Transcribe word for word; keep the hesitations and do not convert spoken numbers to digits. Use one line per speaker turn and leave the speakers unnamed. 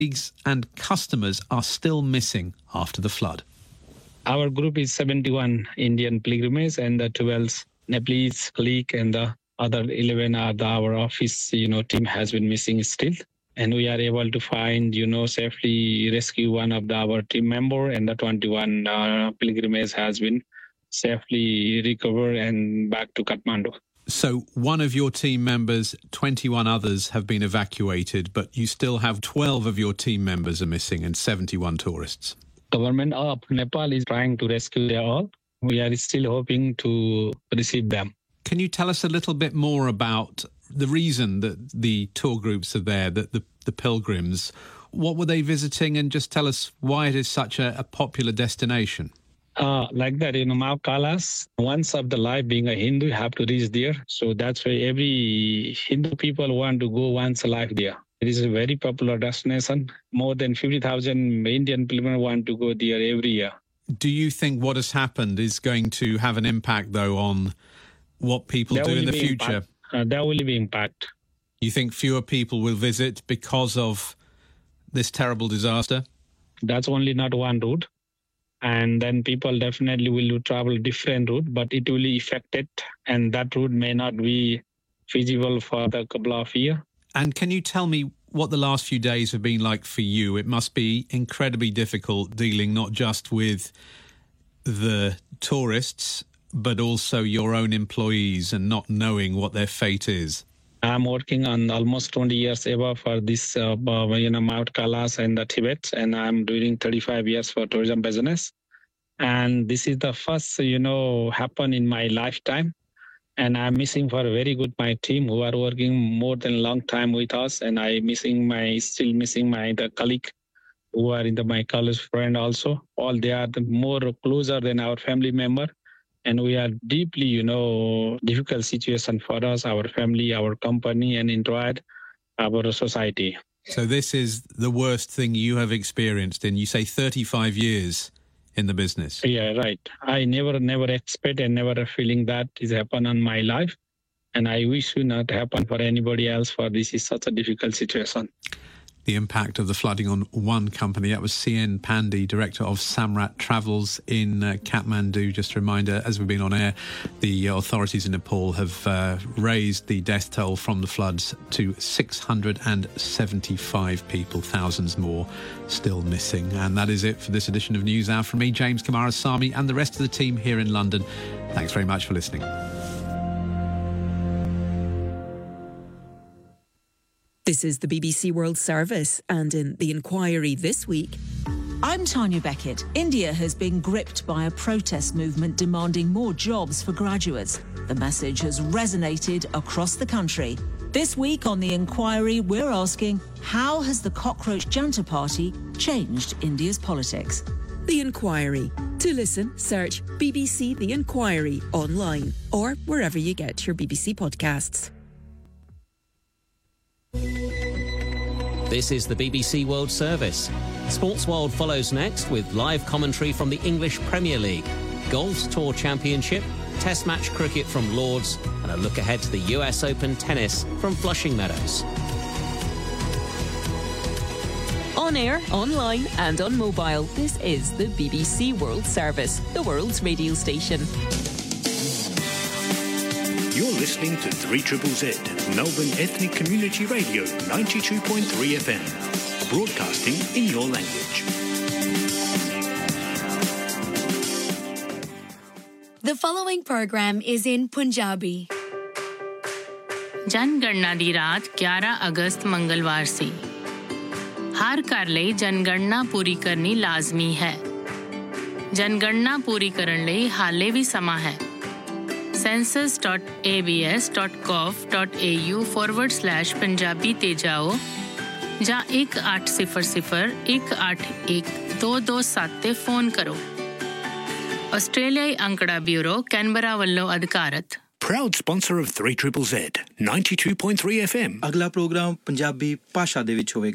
and customers are still missing after the flood.
Our group is seventy-one Indian pilgrims and the twelve Nepalese colleagues and the other eleven are the, our office, you know, team has been missing still. And we are able to find, you know, safely rescue one of the, our team member and the twenty-one uh, pilgrims has been safely recovered and back to Kathmandu.
So one of your team members, twenty-one others have been evacuated, but you still have twelve of your team members are missing and seventy-one tourists.
Government of Nepal is trying to rescue them all. We are still hoping to receive them.
Can you tell us a little bit more about the reason that the tour groups are there, that the, the pilgrims? What were they visiting, and just tell us why it is such a, a popular destination?
Uh, like that, you know, Mount Kailas, once of the life being a Hindu, you have to reach there. So that's why every Hindu people want to go once a life there. It is a very popular destination. More than fifty thousand Indian pilgrims want to go there every year.
Do you think what has happened is going to have an impact, though, on what people
there
do in the future?
Impact. Uh, there will be impact.
You think fewer people will visit because of this terrible disaster?
That's only not one route. And then people definitely will travel different route, but it will affect it. And that route may not be feasible for the couple of years.
And can you tell me what the last few days have been like for you? It must be incredibly difficult dealing not just with the tourists, but also your own employees and not knowing what their fate is.
I'm working on almost twenty years ever for this, uh, you know, Mount Kailas and the Tibet, and I'm doing thirty-five years for tourism business. And this is the first, you know, happen in my lifetime. And I'm missing for very good my team who are working more than a long time with us. And I missing my, still missing my the colleague who are in the, my college friend also. All they are the more closer than our family member. And we are deeply, you know, difficult situation for us, our family, our company, and enjoyed our society.
So this is the worst thing you have experienced in, you say, thirty-five years in the business.
Yeah, right. I never, never expect and never feeling that is happen on my life. And I wish it not happen for anybody else, for this is such a difficult situation.
The impact of the flooding on one company. That was C N Pandey, director of Samrat Travels in uh, Kathmandu. Just a reminder, as we've been on air, the authorities in Nepal have uh, raised the death toll from the floods to six hundred seventy-five people, thousands more still missing. And that is it for this edition of News Hour. From me, James Kamarasamy, and the rest of the team here in London. Thanks very much for listening.
This is the B B C World Service, and in the inquiry this week...
I'm Tanya Beckett. India has been gripped by a protest movement demanding more jobs for graduates. The message has resonated across the country. This week on The Inquiry, we're asking, how has the Cockroach Janta Party changed India's politics?
The Inquiry. To listen, search B B C The Inquiry online or wherever you get your B B C podcasts.
This is the B B C World Service. Sports World follows next with live commentary from the English Premier League, Golf's Tour Championship, Test match cricket from Lord's, and a look ahead to the U S Open tennis from Flushing Meadows.
On air, online and on mobile, this is the B B C World Service, the world's radio station.
You're listening to three Z Z, Melbourne Ethnic Community Radio, ninety-two point three F M, broadcasting in your language.
The following program is in Punjabi.
जनगणना दी रात ग्यारह अगस्त मंगलवार सी हर घर ਲਈ जनगणना पूरी करनी लाਜ਼ਮੀ ਹੈ जनगणना पूरी ਕਰਨ ਲਈ ਹਾਲੇ ਵੀ ਸਮਾਂ ਹੈ census dot a b s dot gov dot a u forward slash punjabi ਤੇ ਜਾਓ ਜਾਂ one eight zero zero one eight one two two seven ਤੇ ਫੋਨ ਕਰੋ ਆਸਟ੍ਰੇਲੀਆਈ ਅੰਕੜਾ ਬਿਊਰੋ ਕੈਨਬਰਾ ਵੱਲੋਂ ਅਧਿਕਾਰਤ
Proud sponsor of three Z Z, ninety-two point three F M.
ਅਗਲਾ programme Punjabi ਭਾਸ਼ਾ ਦੇ ਵਿੱਚ ਹੋਵੇਗਾ